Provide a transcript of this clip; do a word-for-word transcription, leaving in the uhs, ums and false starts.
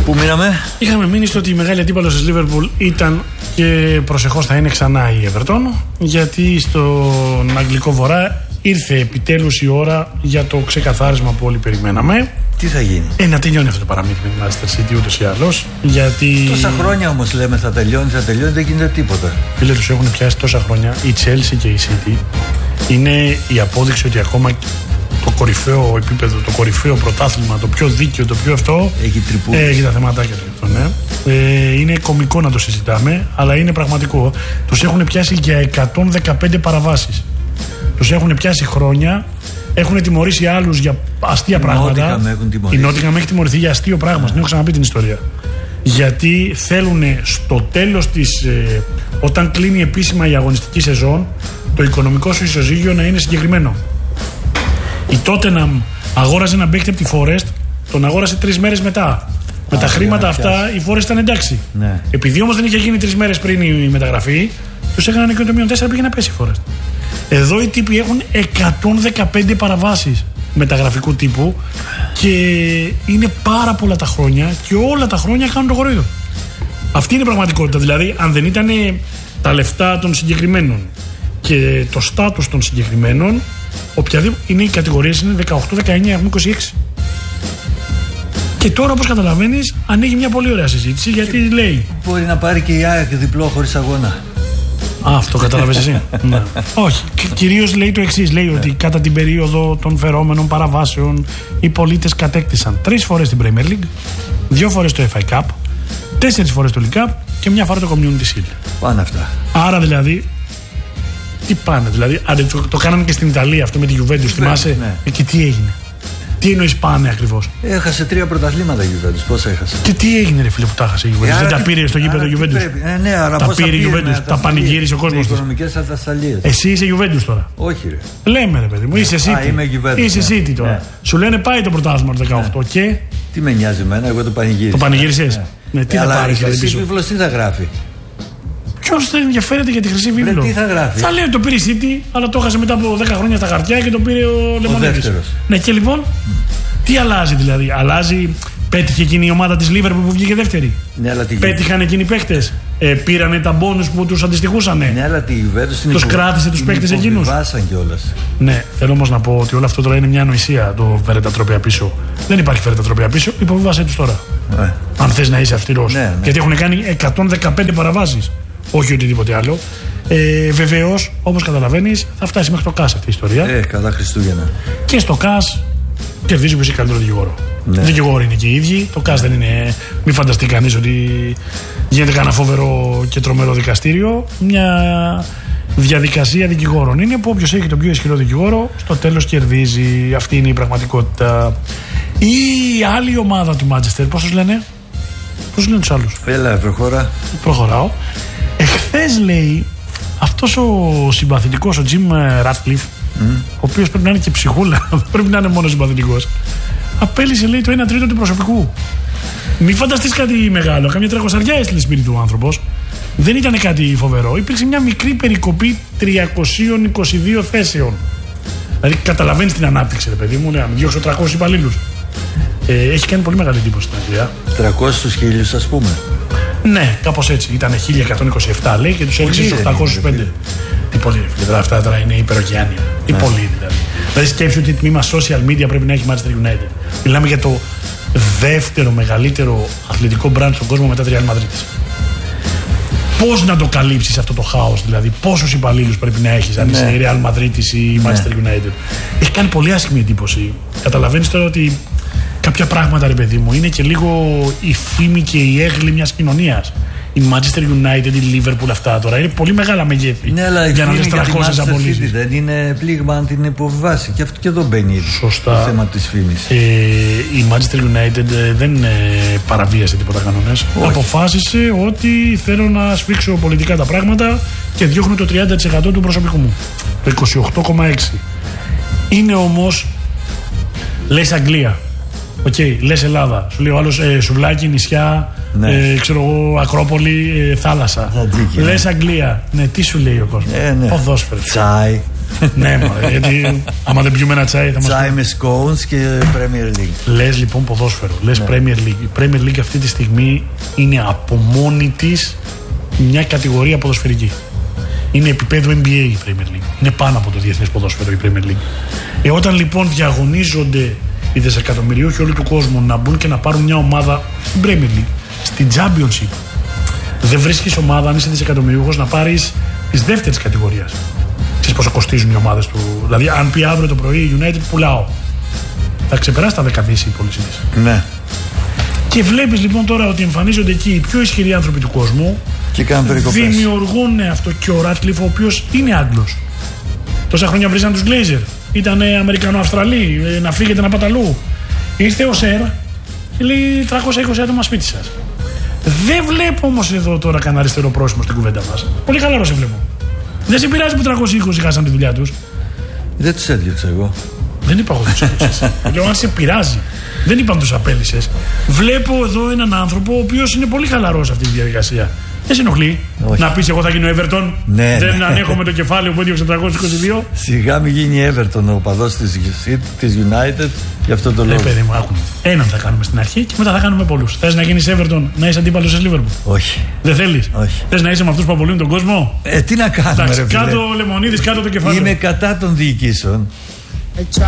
Πού μείναμε? Είχαμε μείνει στο ότι η μεγάλη αντίπαλος της Λίβερπουλ ήταν και προσεχώς θα είναι ξανά η Everton, γιατί στον Αγγλικό Βορρά ήρθε επιτέλους η ώρα για το ξεκαθάρισμα που όλοι περιμέναμε. Τι θα γίνει? Ε, να τελειώνει αυτό το παραμύθι με την Manchester City ούτως ή άλλως. Γιατί... Τόσα χρόνια όμως λέμε θα τελειώνει, θα τελειώνει, δεν γίνεται τίποτα. Φίλε, τους έχουν πιάσει τόσα χρόνια. Η Chelsea και η City είναι η απόδειξη ότι ακόμα το κορυφαίο επίπεδο, το κορυφαίο πρωτάθλημα, το πιο δίκαιο, το πιο αυτό. Έχει τρυπούδες. Έχει τα θεματάκια του. Ναι. Ε, είναι κωμικό να το συζητάμε, αλλά είναι πραγματικό. Τους έχουν πιάσει για εκατόν δεκαπέντε παραβάσεις. Τους έχουν πιάσει χρόνια. Έχουν τιμωρήσει άλλους για αστεία πράγματα. Η Νότιγκαμ με έχει τιμωρηθεί για αστείο πράγμα. Δεν έχω ξαναπεί την ιστορία. Γιατί θέλουν στο τέλος της. Ε, όταν κλείνει επίσημα η αγωνιστική σεζόν, το οικονομικό σου ισοζύγιο να είναι συγκεκριμένο. Η Tottenham αγόραζε ένα παίκτη από τη Forest, τον αγόρασε τρεις μέρες μετά. Με Α, τα χρήματα αυτά η Forest ήταν εντάξει. Ναι. Επειδή όμως δεν είχε γίνει τρεις μέρες πριν η μεταγραφή, τους έκαναν και το μείον τέσσερα πήγε να πέσει η Forest. Εδώ οι τύποι έχουν εκατόν δεκαπέντε παραβάσεις μεταγραφικού τύπου και είναι πάρα πολλά τα χρόνια και όλα τα χρόνια κάνουν το κοροϊδό. Αυτή είναι η πραγματικότητα. Δηλαδή, αν δεν ήταν τα λεφτά των συγκεκριμένων και το στάτους των συγκεκριμένων, οποιαδήποτε είναι οι κατηγορίες είναι δεκαοκτώ, δεκαεννιά, είκοσι έξι. Και τώρα, όπως καταλαβαίνεις, ανοίγει μια πολύ ωραία συζήτηση γιατί λέει. Μπορεί να πάρει και η ΑΕΚ διπλό χωρίς αγώνα. Α, αυτό κατάλαβες εσύ. Ναι. Όχι. Κυρίως λέει το εξής. Λέει ότι κατά την περίοδο των φερόμενων παραβάσεων οι πολίτες κατέκτησαν τρεις φορές την Premier League, δύο φορές το εφ έι Cup, τέσσερις φορές το League Cup και μια φορά το Community Shield. Πάνε αυτά. Άρα δηλαδή. Τι πάνε, δηλαδή. Αν το, το κάνανε και στην Ιταλία αυτό με τη Juventus, θυμάσαι. Ναι. Εκεί τι έγινε. Τι εννοείς πάνε ακριβώς? Έχασε τρία πρωταθλήματα η Juventus. Πόσα έχασε? Και τι έγινε, ρε φίλε, που τα έχασε η Juventus? Δεν τα πήρε στο γήπεδο η Juventus. Ε, ναι, αλλά τα πήρε η Juventus. Τα πανηγύρισε ο κόσμος. Οικονομικές ατασταλίες. Εσύ είσαι Juventus τώρα? Όχι, ρε. Λέμε, ρε παιδί μου, είσαι City. Α, είμαι Juventus. Είσαι City τώρα. Ναι. Σου λένε πάει το πρωτάθλημα το δεκαοκτώ ναι. Και. Τι με νοιάζει εμένα, εγώ το πανηγύρισα. Το πανηγύρισες? Ναι. Ναι, τι ε, θα πάρεις δηλαδή πίσω? Η βίβλος τι θα γράφει? Ποιος θα ενδιαφέρεται για τη χρυσή βίβλο? Τι θα γράφει? Θα λέει το πήρε η City, αλλά το έχασε μετά από δέκα χρόνια στα χαρτιά και το πήρε ο Λεμονίδης. Ναι, και λοιπόν. Τι αλλάζει δηλαδή? Αλλάζει, πέτυχε εκείνη η ομάδα της Liverpool που βγήκε δεύτερη. Ναι, αλλά τι πέτυχαν εκείνοι οι παίκτες. Ε, πήρανε τα μπόνους που τους αντιστοιχούσαν. Ναι, αλλά τι Juventus τους κράτησε τους παίκτες εκείνους. Ναι, θέλω όμως να πω ότι όλο αυτό τώρα είναι μια ανοησία. Το φέρετε τα τρόπια πίσω. Δεν υπάρχει φέρετε τα τρόπια πίσω. Υποβίβασέ τους τώρα. Ναι. Αν θες να είσαι αυστηρός. Ναι, ναι. Γιατί έχουν κάνει εκατόν δεκαπέντε παραβάσεις. Όχι οτιδήποτε άλλο. Ε, Βεβαίως, όπως καταλαβαίνεις, θα φτάσει μέχρι το ΚΑΣ αυτή η ιστορία. Ε, καλά Χριστούγεννα. Και στο ΚΑΣ. Κερδίζει ποιος έχει καλύτερο δικηγόρο. Ναι. Δικηγόροι είναι και οι ίδιοι. Το ΚΑΣ δεν είναι. Μην φανταστεί κανείς ότι γίνεται κανένα φοβερό και τρομερό δικαστήριο. Μια διαδικασία δικηγόρων είναι που όποιος έχει τον πιο ισχυρό δικηγόρο στο τέλος κερδίζει. Αυτή είναι η πραγματικότητα. Η άλλη ομάδα του Manchester, πώς τους λένε? Πώς λένε τους άλλους? Έλα, προχώρα. Προχωράω. Εχθές λέει αυτός ο συμπαθητικός, ο Jim Ratcliffe, mm. ο οποίος πρέπει να είναι και ψυχούλα, δεν πρέπει να είναι μόνο συμπαθητικός, απέλυσε λέει το ένα τρίτο του προσωπικού. Μην φανταστείς κάτι μεγάλο, καμιά τριακοσαριά έστειλε σπίτι του ο άνθρωπος. Δεν ήταν κάτι φοβερό, υπήρξε μια μικρή περικοπή τριακόσιες είκοσι δύο θέσεων. Δηλαδή καταλαβαίνεις την ανάπτυξη, ρε παιδί μου, λέει, αν διώξω τριακόσιους υπαλλήλους. Ε, έχει κάνει πολύ μεγάλη εντύπωση στην Αγγλία. τριακόσιους στους χίλιους, ας πούμε. Ναι, κάπως έτσι. Ήταν χίλια εκατόν είκοσι επτά λέει και τους έλειξε στους οκτακόσιους πέντε. Τι πολύ, φίλε, αυτά τώρα είναι υπεροκειάνια. Τι ναι. Πολύ δηλαδή. Δηλαδή σκέψου ότι τμήμα social media πρέπει να έχει Manchester United. Μιλάμε για το δεύτερο μεγαλύτερο αθλητικό brand στον κόσμο μετά τη Real Madrid. Πώς να το καλύψεις αυτό το χάος, δηλαδή, πόσους υπαλλήλους πρέπει να έχεις, αν ναι. είσαι η Real Madrid ή η Manchester ναι. United. Έχει κάνει πολύ άσχημη εντύπωση. Καταλαβαίνεις τώρα ότι κάποια πράγματα, ρε παιδί μου, είναι και λίγο η φήμη και η έγκλη μιας κοινωνίας. Η Manchester United, η Liverpool, αυτά τώρα είναι πολύ μεγάλα μεγέθη. Ναι, αλλά για να λες τριακόσιες απολύσεις. Δεν είναι πλήγμα αν την υποβιβάσει. Και αυτό και εδώ μπαίνει σωστά. Το θέμα της φήμης. Ε, η Manchester United δεν ε, παραβίασε τίποτα κανόνες. Αποφάσισε ότι θέλω να σφίξω πολιτικά τα πράγματα και διώχνω το τριάντα τοις εκατό του προσωπικού μου. Το είκοσι οκτώ κόμμα έξι τοις εκατό. Είναι όμως, λες Αγγλία. Οκ, okay, λες Ελλάδα. Σου λέει ο άλλος ε, σουβλάκι, νησιά, ναι. ε, ξέρω εγώ, Ακρόπολη, ε, θάλασσα. Λες Αγγλία. Ναι, τι σου λέει ο κόσμος? Ε, ναι. Ποδόσφαιρο. Τσάι. Ναι, μωρέ, γιατί άμα δεν πιούμε ένα τσάι θα μας Τσάι με scones και Premier League. Λες λοιπόν ποδόσφαιρο, λες Ναι. Premier League. Η Premier League αυτή τη στιγμή είναι από μόνη της μια κατηγορία ποδοσφαιρική. Είναι επίπεδο N B A η Premier League. Είναι πάνω από το διεθνές ποδόσφαιρο η Premier League. Ε, όταν λοιπόν διαγωνίζονται οι δισεκατομμυριούχοι όλου του κόσμου να μπουν και να πάρουν μια ομάδα στην Premier League, στην Championship, δεν βρίσκεις ομάδα, αν είσαι δισεκατομμυριούχος, να πάρεις της δεύτερης κατηγορίας. Ξέρεις πόσο κοστίζουν οι ομάδες του. Δηλαδή, αν πει αύριο το πρωί η United πουλάω, θα ξεπεράσει τα δέκα δισεκατομμύρια η πώλησή της. Ναι. Και βλέπεις λοιπόν τώρα ότι εμφανίζονται εκεί οι πιο ισχυροί άνθρωποι του κόσμου. Και κάνουν περικοπές. Δημιουργούν αυτό. Και ο Ράτκλιφ, ο οποίος είναι Άγγλος. Τόσα χρόνια βρίζαν τους Glazer. Ήταν Αμερικανο-Αυστραλοί. ε, Να φύγετε να πάτε αλλού. Ήρθε ο Σερ και λέει τριακόσια είκοσι άτομα σπίτι σας. Δεν βλέπω όμως εδώ τώρα κανένα αριστερό πρόσημο στην κουβέντα μας. Πολύ χαλαρό σε βλέπω. Δεν σε πειράζει που τριακόσιοι είκοσι χάσαν τη δουλειά τους. Δεν τους έδιωξα εγώ. Δεν είπα εγώ τους έδιωξες. Λέω αν σε πειράζει. Δεν είπαν τους απέλυσες. Βλέπω εδώ έναν άνθρωπο ο οποίος είναι πολύ χαλαρός σε αυτή τη διαδικασία. Δεν σε ενοχλεί Όχι. να πεις εγώ θα γίνω Everton. Ναι, δεν ναι. ανέχομαι το κεφάλαιο που έδιωξε τριακόσιοι είκοσι δύο. Σιγά μην γίνει Everton ο παδός της, της United γι' αυτό το Ναι, λόγο. παιδί μου, άκουμε. Έναν θα κάνουμε στην αρχή και μετά θα κάνουμε πολλούς. Θες να γίνεις Everton, να είσαι αντίπαλος της Liverpool. Όχι. Δεν θέλεις. Όχι. Θες να είσαι με αυτούς που απολύουν τον κόσμο. Ε, τι να κάνουμε, Εντάξει, ρε φίλε. κάτω ο Λεμονίδης, κάτω το κεφάλαιο. Είμαι κατά των διοικήσεων.